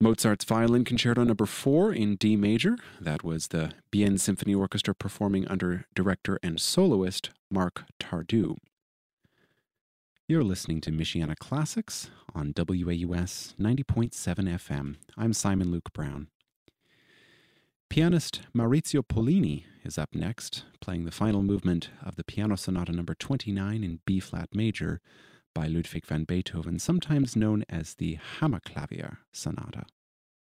Mozart's Violin Concerto Number 4 in D major. That was the Bienne Symphony Orchestra performing under director and soloist Marc Tardieu. You're listening to Michiana Classics on WAUS 90.7 FM. I'm Simon Luke Brown. Pianist Maurizio Pollini is up next, playing the final movement of the Piano Sonata Number 29 in B-flat major by Ludwig van Beethoven, sometimes known as the Hammerklavier Sonata.